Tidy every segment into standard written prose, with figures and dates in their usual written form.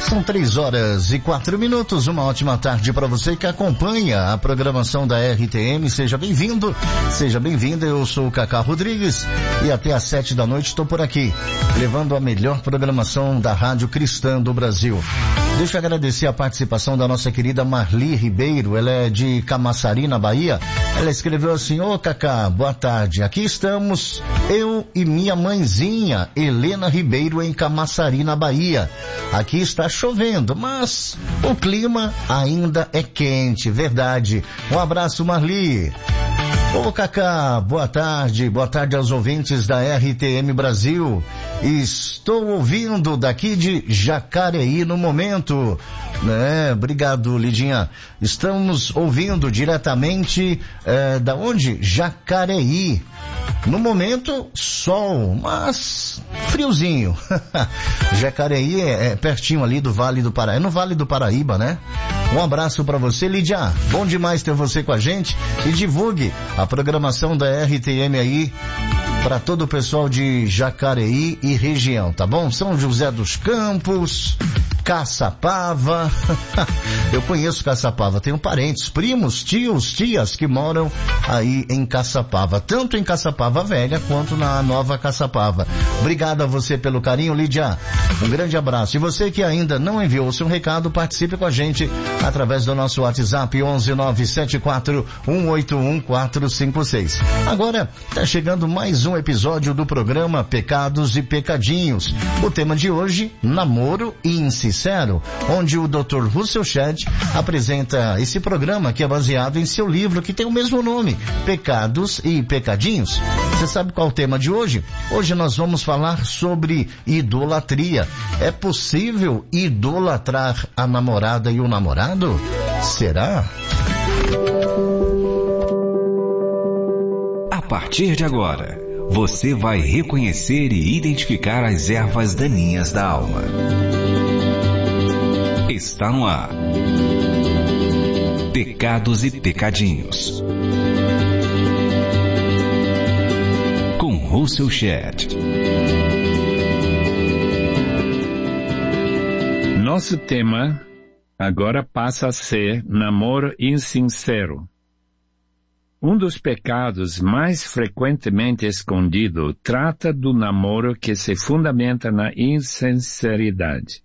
São 3h04. Uma ótima tarde para você que acompanha a programação da RTM. Seja bem-vindo, seja bem-vinda. Eu sou o Cacá Rodrigues e até às 7 da noite estou por aqui, levando a melhor programação da Rádio Cristã do Brasil. Deixa eu agradecer a participação da nossa querida Marli Ribeiro. Ela é de Camaçari, na Bahia. Ela escreveu assim: ô Cacá, boa tarde. Aqui estamos, eu e minha mãezinha, Helena Ribeiro, em Camaçari, na Bahia. Aqui está chovendo, mas o clima ainda é quente, verdade. Um abraço, Marli. Ô Cacá, boa tarde aos ouvintes da RTM Brasil. Estou ouvindo daqui de Jacareí no momento, né? Obrigado, Lidinha. Estamos ouvindo diretamente da onde? Jacareí. No momento, sol, mas friozinho. Jacareí é pertinho ali do Vale do Paraíba, é no Vale do Paraíba, né? Um abraço pra você, Lídia. Bom demais ter você com a gente e divulgue a programação da RTM aí para todo o pessoal de Jacareí e região, tá bom? São José dos Campos, Caçapava. Eu conheço Caçapava, tenho parentes, primos, tios, tias que moram aí em Caçapava, tanto em Caçapava Velha quanto na Nova Caçapava. Obrigado a você pelo carinho, Lídia. Um grande abraço. E você que ainda não enviou o seu recado, participe com a gente através do nosso WhatsApp 11974181456. Agora tá chegando mais um episódio do programa Pecados e Pecadinhos. O tema de hoje, namoro insincero, onde o Dr. Russell Shedd apresenta esse programa que é baseado em seu livro que tem o mesmo nome, Pecados e Pecadinhos. Você sabe qual é o tema de hoje? Hoje nós vamos falar sobre idolatria. É possível idolatrar a namorada e o namorado? Será? A partir de agora, você vai reconhecer e identificar as ervas daninhas da alma. Está no ar. Pecados e Pecadinhos. Com Russell Shedd. Nosso tema agora passa a ser namoro insincero. Um dos pecados mais frequentemente escondido trata do namoro que se fundamenta na insinceridade.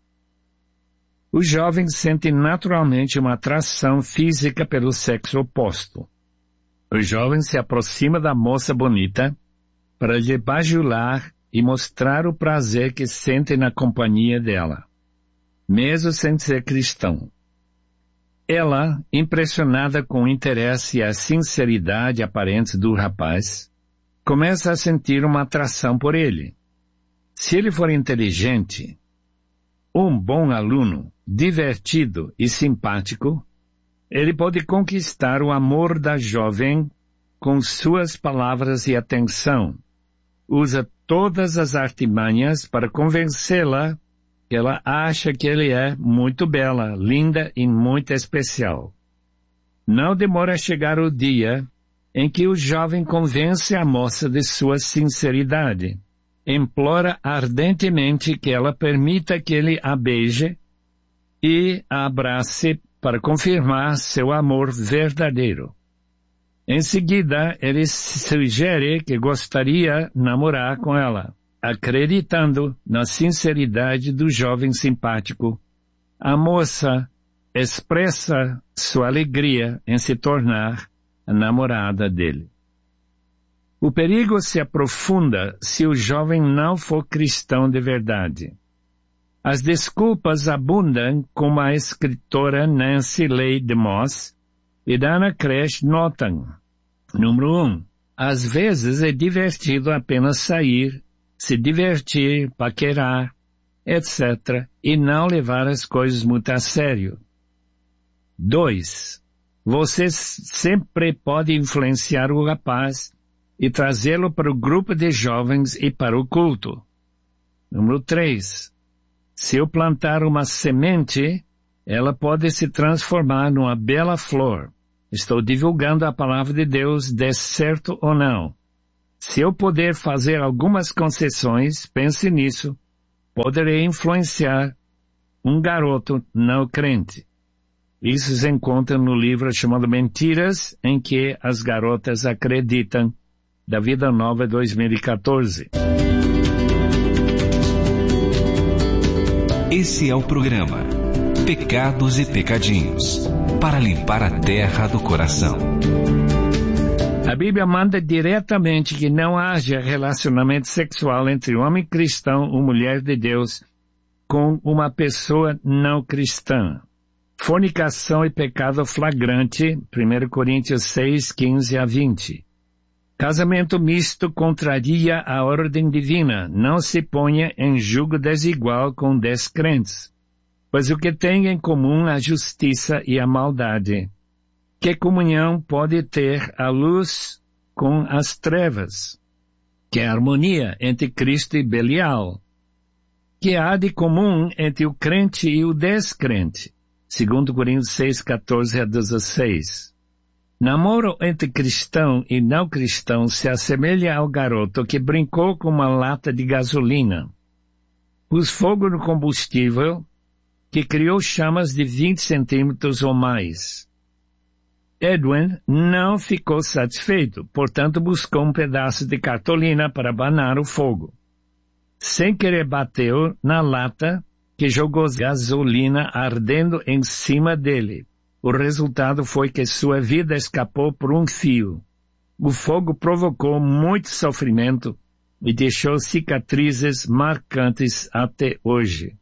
Os jovens sentem naturalmente uma atração física pelo sexo oposto. O jovem se aproxima da moça bonita para lhe bajular e mostrar o prazer que sente na companhia dela, mesmo sem ser cristão. Ela, impressionada com o interesse e a sinceridade aparente do rapaz, começa a sentir uma atração por ele. Se ele for inteligente, um bom aluno, divertido e simpático, ele pode conquistar o amor da jovem com suas palavras e atenção. Usa todas as artimanhas para convencê-la que ela acha que ele é muito bela, linda e muito especial. Não demora a chegar o dia em que o jovem convence a moça de sua sinceridade. Implora ardentemente que ela permita que ele a beije e a abrace para confirmar seu amor verdadeiro. Em seguida, ele sugere que gostaria de namorar com ela. Acreditando na sinceridade do jovem simpático, a moça expressa sua alegria em se tornar a namorada dele. O perigo se aprofunda se o jovem não for cristão de verdade. As desculpas abundam, como a escritora Nancy Leigh DeMoss e Dana Crash notam. Número 1. Às vezes é divertido apenas sair, se divertir, paquerar, etc., e não levar as coisas muito a sério. 2. Você sempre pode influenciar o rapaz e trazê-lo para o grupo de jovens e para o culto. Número 3. Se eu plantar uma semente, ela pode se transformar numa bela flor. Estou divulgando a palavra de Deus, dê certo ou não. Se eu puder fazer algumas concessões, pense nisso. Poderei influenciar um garoto não crente. Isso se encontra no livro chamado Mentiras, em que as garotas acreditam, da Vida Nova 2014. Esse é o programa Pecados e Pecadinhos, para limpar a terra do coração. A Bíblia manda diretamente que não haja relacionamento sexual entre homem cristão ou mulher de Deus com uma pessoa não cristã. Fornicação e pecado flagrante, 1 Coríntios 6, 15 a 20. Casamento misto contraria a ordem divina. Não se ponha em julgo desigual com descrentes, pois o que tem em comum a justiça e a maldade. Que comunhão pode ter a luz com as trevas? Que harmonia entre Cristo e Belial? Que há de comum entre o crente e o descrente? 2 Coríntios 6, 14 a 16. Namoro entre cristão e não cristão se assemelha ao garoto que brincou com uma lata de gasolina. Pôs fogo no combustível, que criou chamas de 20 centímetros ou mais. Edwin não ficou satisfeito, portanto buscou um pedaço de cartolina para abanar o fogo. Sem querer bateu na lata, que jogou gasolina ardendo em cima dele. O resultado foi que sua vida escapou por um fio. O fogo provocou muito sofrimento e deixou cicatrizes marcantes até hoje.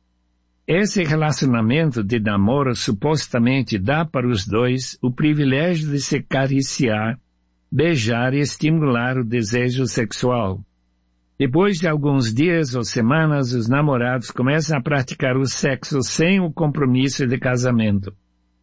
Esse relacionamento de namoro supostamente dá para os dois o privilégio de se acariciar, beijar e estimular o desejo sexual. Depois de alguns dias ou semanas, os namorados começam a praticar o sexo sem o compromisso de casamento.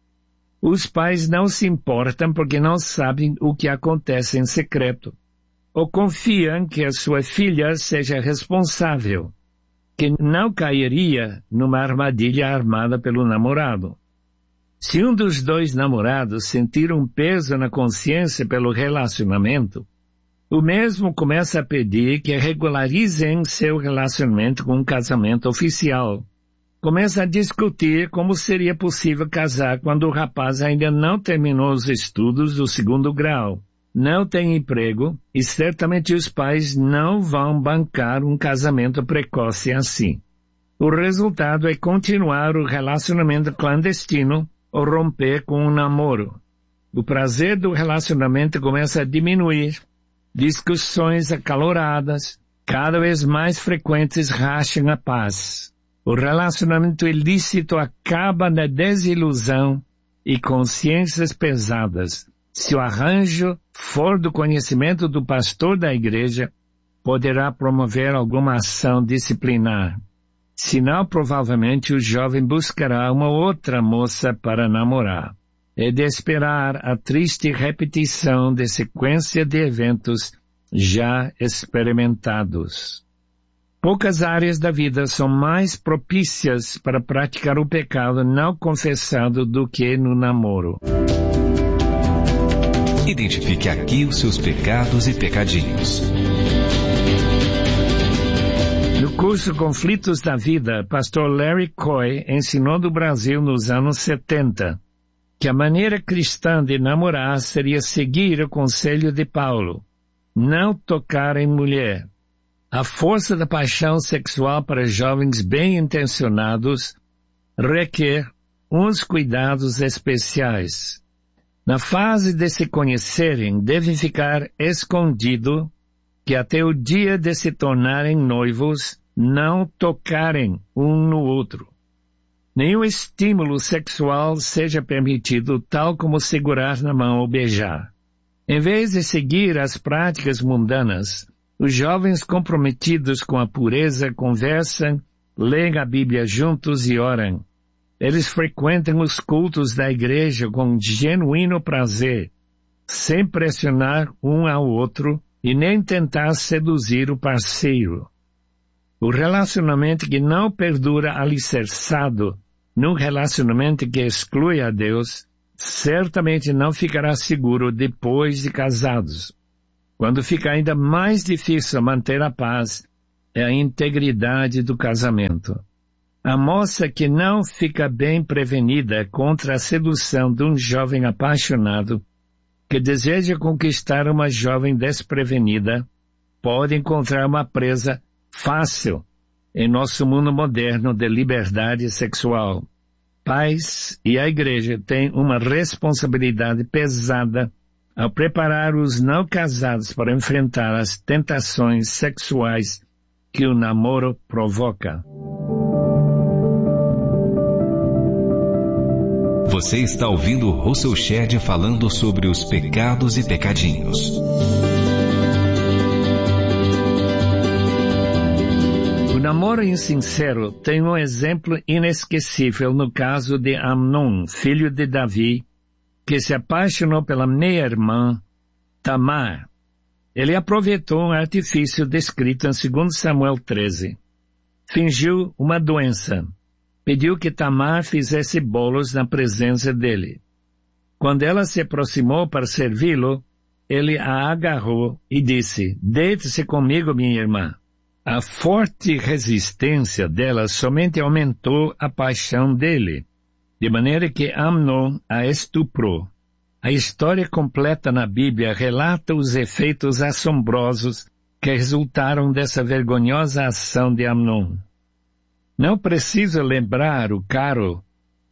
Os pais não se importam porque não sabem o que acontece em secreto, ou confiam que a sua filha seja responsável, que não cairia numa armadilha armada pelo namorado. Se um dos dois namorados sentir um peso na consciência pelo relacionamento, o mesmo começa a pedir que regularizem seu relacionamento com um casamento oficial. Começa a discutir como seria possível casar quando o rapaz ainda não terminou os estudos do 2º grau, não tem emprego e certamente os pais não vão bancar um casamento precoce assim. O resultado é continuar o relacionamento clandestino ou romper com um namoro. O prazer do relacionamento começa a diminuir. Discussões acaloradas, cada vez mais frequentes, racham a paz. O relacionamento ilícito acaba na desilusão e consciências pesadas. Se o arranjo for do conhecimento do pastor da igreja, poderá promover alguma ação disciplinar. Senão, provavelmente, o jovem buscará uma outra moça para namorar. É de esperar a triste repetição de sequência de eventos já experimentados. Poucas áreas da vida são mais propícias para praticar o pecado não confessado do que no namoro. Identifique aqui os seus pecados e pecadinhos. No curso Conflitos da Vida, pastor Larry Coy ensinou no Brasil nos anos 70 que a maneira cristã de namorar seria seguir o conselho de Paulo, não tocar em mulher. A força da paixão sexual para jovens bem-intencionados requer uns cuidados especiais. Na fase de se conhecerem, devem ficar escondido que até o dia de se tornarem noivos, não tocarem um no outro. Nenhum estímulo sexual seja permitido, tal como segurar na mão ou beijar. Em vez de seguir as práticas mundanas, os jovens comprometidos com a pureza conversam, leem a Bíblia juntos e oram. Eles frequentam os cultos da igreja com genuíno prazer, sem pressionar um ao outro e nem tentar seduzir o parceiro. O relacionamento que não perdura alicerçado num relacionamento que exclui a Deus, certamente não ficará seguro depois de casados. Quando fica ainda mais difícil manter a paz, é a integridade do casamento. A moça que não fica bem prevenida contra a sedução de um jovem apaixonado que deseja conquistar uma jovem desprevenida pode encontrar uma presa fácil em nosso mundo moderno de liberdade sexual. Pais e a igreja têm uma responsabilidade pesada ao preparar os não casados para enfrentar as tentações sexuais que o namoro provoca. Você está ouvindo Russell Shedd falando sobre os pecados e pecadinhos. O namoro insincero tem um exemplo inesquecível no caso de Amnon, filho de Davi, que se apaixonou pela meia-irmã Tamar. Ele aproveitou um artifício descrito em 2 Samuel 13. Fingiu uma doença. Pediu que Tamar fizesse bolos na presença dele. Quando ela se aproximou para servi-lo, ele a agarrou e disse: "Deite-se comigo, minha irmã." A forte resistência dela somente aumentou a paixão dele, de maneira que Amnon a estuprou. A história completa na Bíblia relata os efeitos assombrosos que resultaram dessa vergonhosa ação de Amnon. Não preciso lembrar o caro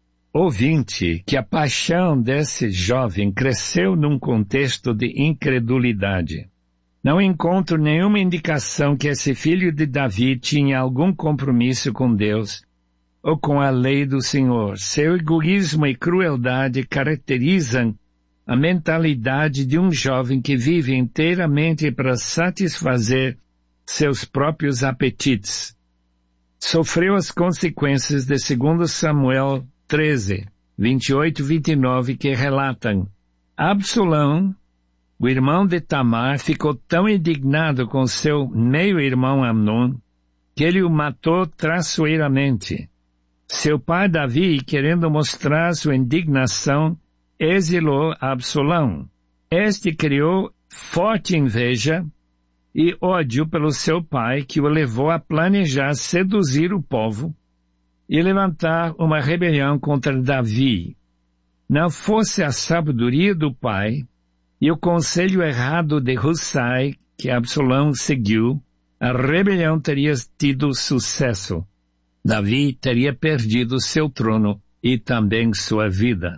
ouvinte que a paixão desse jovem cresceu num contexto de incredulidade. Não encontro nenhuma indicação que esse filho de Davi tinha algum compromisso com Deus ou com a lei do Senhor. Seu egoísmo e crueldade caracterizam a mentalidade de um jovem que vive inteiramente para satisfazer seus próprios apetites. Sofreu as consequências de 2 Samuel 13, 28 e 29, que relatam: Absalão, o irmão de Tamar, ficou tão indignado com seu meio-irmão Amnon, que ele o matou traiçoeiramente. Seu pai Davi, querendo mostrar sua indignação, exilou Absalão. Este criou forte inveja e ódio pelo seu pai, que o levou a planejar seduzir o povo e levantar uma rebelião contra Davi. Não fosse a sabedoria do pai e o conselho errado de Hussai que Absalão seguiu, a rebelião teria tido sucesso. Davi teria perdido seu trono e também sua vida.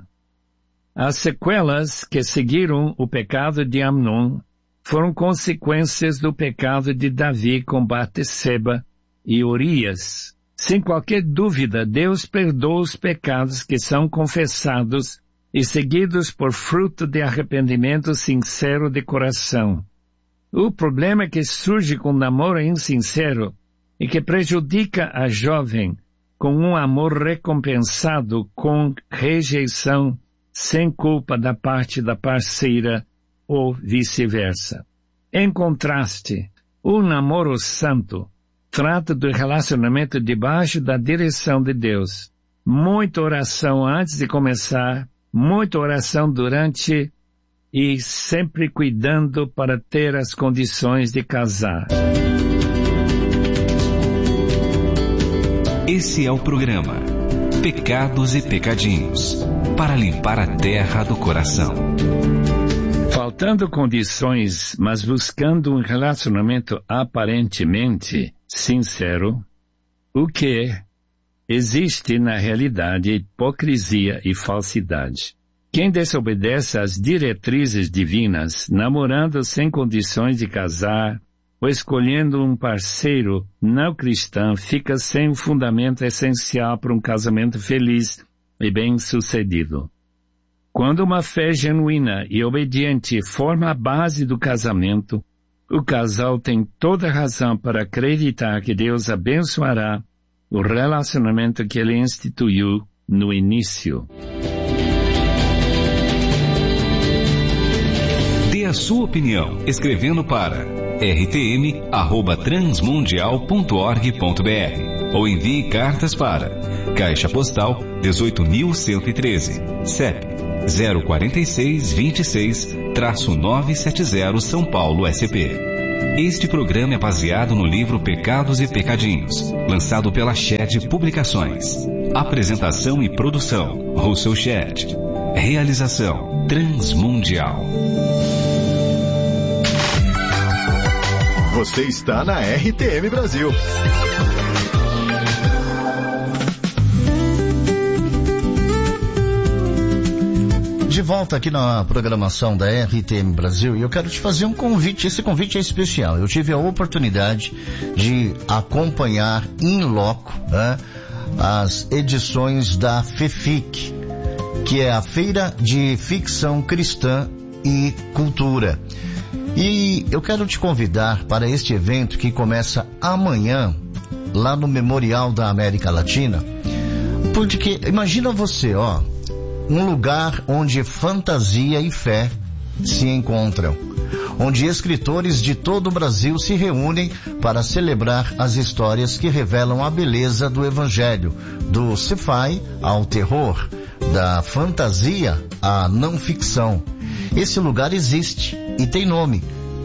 As sequelas que seguiram o pecado de Amnon foram consequências do pecado de Davi com Batseba e Urias. Sem qualquer dúvida, Deus perdoa os pecados que são confessados e seguidos por fruto de arrependimento sincero de coração. O problema que surge com o namoro insincero e que prejudica a jovem com um amor recompensado com rejeição sem culpa da parte da parceira ou vice-versa. Em contraste, o namoro santo trata do relacionamento debaixo da direção de Deus. Muita oração antes de começar, muita oração durante e sempre cuidando para ter as condições de casar. Esse é o programa Pecados e Pecadinhos, para limpar a terra do coração. Faltando condições, mas buscando um relacionamento aparentemente sincero, o que existe na realidade é hipocrisia e falsidade. Quem desobedece às diretrizes divinas, namorando sem condições de casar, ou escolhendo um parceiro não cristão, fica sem o fundamento essencial para um casamento feliz e bem-sucedido. Quando uma fé genuína e obediente forma a base do casamento, o casal tem toda razão para acreditar que Deus abençoará o relacionamento que ele instituiu no início. Dê a sua opinião escrevendo para rtm@transmundial.org.br ou envie cartas para Caixa Postal 18.113, CEP 04626-970 São Paulo, SP. Este programa é baseado no livro Pecados e Pecadinhos, lançado pela Shed Publicações. Apresentação e produção, Russell Shed. Realização, Transmundial. Você está na RTM Brasil. De volta aqui na programação da RTM Brasil, e eu quero te fazer um convite. Esse convite é especial. Eu tive a oportunidade de acompanhar in loco, né, as edições da FEFIC, que é a Feira de Ficção Cristã e Cultura. E eu quero te convidar para este evento que começa amanhã, lá no Memorial da América Latina, porque imagina você, um lugar onde fantasia e fé se encontram, onde escritores de todo o Brasil se reúnem para celebrar as histórias que revelam a beleza do Evangelho, do sci-fi ao terror, da fantasia à não ficção. Esse lugar existe e tem nome: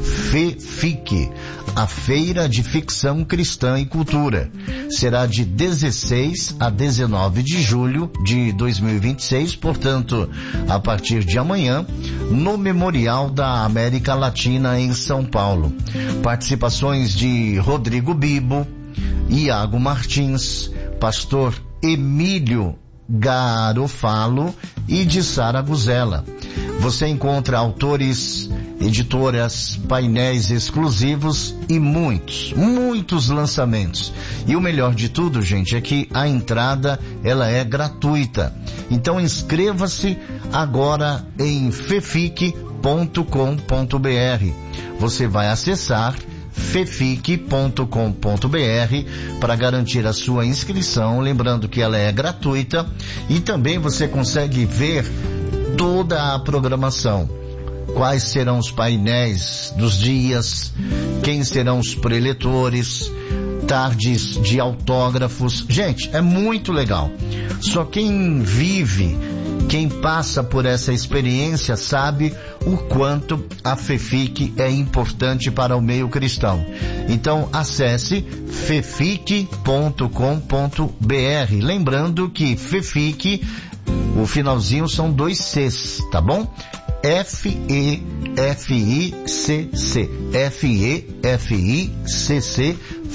FEFIC, a Feira de Ficção Cristã e Cultura. Será de 16 a 19 de julho de 2026, portanto, a partir de amanhã, no Memorial da América Latina em São Paulo. Participações de Rodrigo Bibo, Iago Martins, pastor Emílio Garofalo e de Sara Guzella. Você encontra autores, editoras, painéis exclusivos e muitos lançamentos. E o melhor de tudo, gente, é que a entrada, ela é gratuita. Então inscreva-se agora em fefic.com.br. Você vai acessar fefic.com.br para garantir a sua inscrição, lembrando que ela é gratuita, e também você consegue ver toda a programação. Quais serão os painéis dos dias, quem serão os preletores, tardes de autógrafos. Gente, é muito legal. Só quem vive, quem passa por essa experiência sabe o quanto a FEFIC é importante para o meio cristão. Então acesse fefic.com.br. Lembrando que FEFIC, o finalzinho são 2 Cs, tá bom? F-E-F-I-C-C, F-E-F-I-C-C,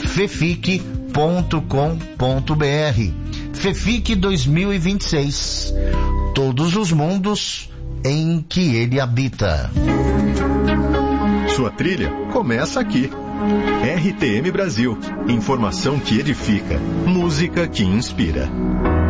fefic.com.br. FEFIC 2026. Todos os mundos em que ele habita. Sua trilha começa aqui. RTM Brasil. Informação que edifica. Música que inspira.